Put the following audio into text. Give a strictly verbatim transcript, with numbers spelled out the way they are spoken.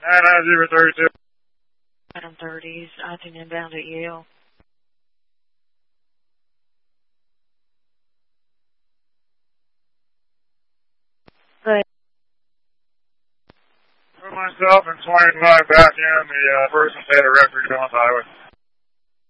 And uh, zero thirty-two. Item thirties, I can inbound at Yale. But Put myself and twenty-five back in the uh, person state of record on the highway.